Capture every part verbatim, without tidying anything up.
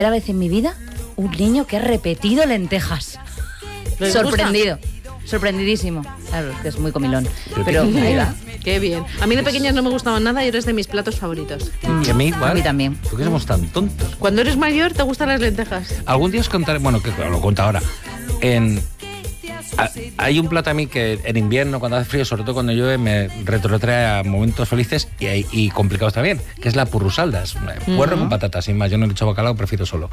primera vez en mi vida un niño que ha repetido lentejas. Sorprendido. Sorprendidísimo. Claro, es que es muy comilón. Pero ahí va. Qué bien. A mí de pequeñas no me gustaban nada y eres de mis platos favoritos. Mm. ¿Y a mí igual? A mí también. ¿Por qué somos tan tontos? Cuando eres mayor te gustan las lentejas. Algún día os contaré, bueno, que lo cuento ahora. En, a, hay un plato a mí que en invierno, cuando hace frío, sobre todo cuando llueve, me retrotrae a momentos felices y, y complicados también, que es la purrusalda. Es un puerro uh-huh. con patatas, sin más. Yo no le echo bacalao, prefiero solo.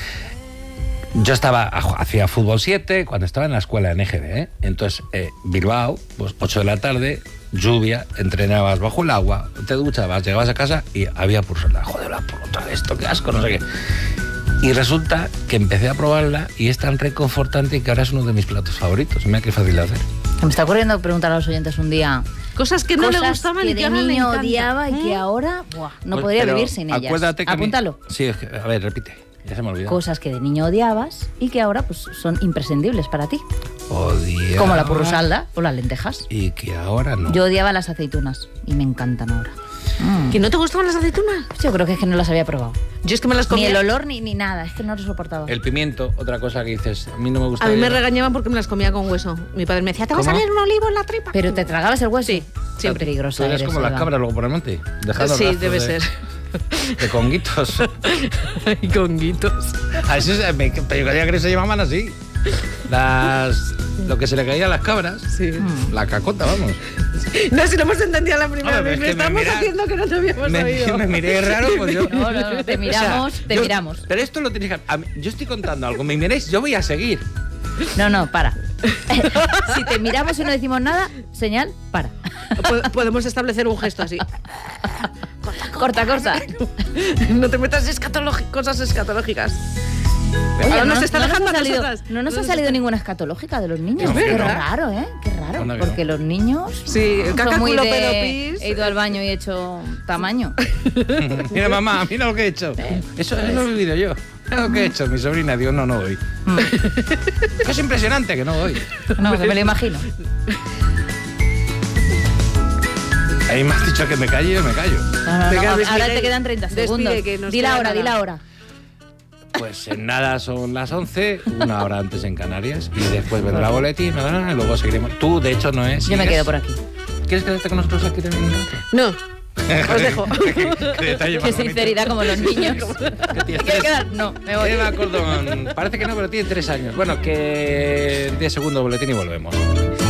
Yo estaba, hacía fútbol siete cuando estaba en la escuela en E G B, ¿eh? Entonces, eh, Bilbao, pues ocho de la tarde, lluvia, entrenabas bajo el agua, te duchabas, llegabas a casa y había purrusalda. Joder, la puta de esto, qué asco, no sé qué. Y resulta que empecé a probarla y es tan reconfortante que ahora es uno de mis platos favoritos. Mira qué fácil de hacer. Me está ocurriendo preguntar a los oyentes un día... Cosas que no cosas le gustaban que y que de ahora le niño encanta. odiaba y que ahora buah, no pues, podría vivir sin ellas. Acuérdate que Apúntalo. A mí, sí, es que, a ver, repite. Ya se me olvidó. Cosas que de niño odiabas y que ahora pues son imprescindibles para ti. Odiaba. Como la purrusalda o las lentejas. Y que ahora no. Yo odiaba las aceitunas y me encantan ahora. Mm. ¿Que no te gustaban las aceitunas? Yo creo que es que no las había probado. Yo es que me las comía. Ni el olor ni, ni nada, es que no lo soportaba. El pimiento, otra cosa que dices, a mí no me gusta. A mí me regañaban porque me las comía con hueso. Mi padre me decía, ¿te va a salir un olivo en la tripa? ¿Pero te tragabas el hueso? Sí, siempre. Peligrosa eres. eres como Eva. las cabras luego por el monte, dejando Sí, rastros debe de, ser. De conguitos. Y conguitos. A eso se, me, yo creía que se llamaban así. Las... Lo que se le caía a las cabras. Sí. La cacota, vamos. No, si lo hemos entendido la primera Hombre, vez. es Me que estamos me mira, haciendo que no te habíamos me, oído. Me miré raro, pues yo... No, no, no, te miramos, o sea, te yo, miramos. Pero esto lo tienes que... A mí, yo estoy contando algo, me miréis, yo voy a seguir. No, no, para. Si te miramos y no decimos nada, señal, para. Podemos establecer un gesto así. Corta, corta. No te metas escatológi- cosas escatológicas. Oye, ahora no, nos está no dejando nos ha a salido, nosotras. no nos No ha nos salido está... ninguna escatológica de los niños. Es Qué verdad. raro, ¿eh? Qué raro. Anda que Porque no. los niños Sí, el caca, son muy culo, de... pedo, pis. He ido al baño y he hecho tamaño. Mira, mamá, mira lo que he hecho. Eso, eso lo he vivido yo. Mira lo que he hecho. Mi sobrina, digo, no, no voy. Mm. Es impresionante que no voy. No, que me lo imagino. Ahí me has dicho que me calle y yo me callo. No, no, Venga, no, despide, ahora te quedan treinta despide, segundos. que nos Di la queda hora, nada. di la hora. Pues en nada son las once, una hora antes en Canarias, y después vendrá boletín, y luego seguiremos. Tú, de hecho, no es. Yo me quedo por aquí. ¿Quieres quedarte con nosotros aquí también un rato? No. Os dejo. qué, qué detalle más Qué sinceridad como los niños. bonito. ¿Te quieres quedar? No, me voy. Eva Cordón, parece que no, pero tiene tres años. Bueno, que diez segundos boletín y volvemos.